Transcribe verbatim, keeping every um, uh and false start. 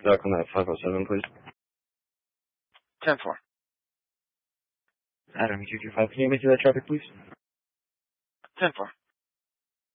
back on that five oh seven, please. ten four. Adam, two two five, can you make that traffic, please? ten four.